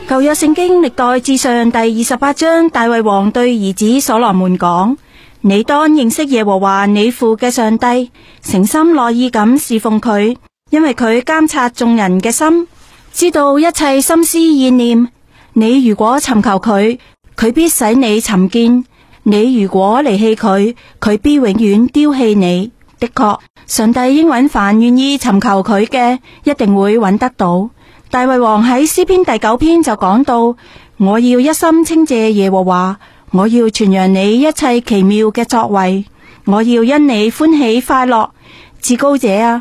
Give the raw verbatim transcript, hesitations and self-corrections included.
舊約聖經歷代志上第二十八章，大衛王對兒子所羅門講：你當認識耶和華你父嘅上帝，誠心樂意咁侍奉佢，因為佢監察眾人嘅心，知道一切心思意念。你如果尋求佢，佢必使你尋見；你如果離棄佢，佢必永遠丟棄你。的確，上帝應允凡願意尋求佢嘅，一定會揾得到。大衛王喺詩篇第九篇就講到：我要一心稱謝耶和華，我要傳揚你一切奇妙嘅作為，我要因你歡喜快樂。至高者啊，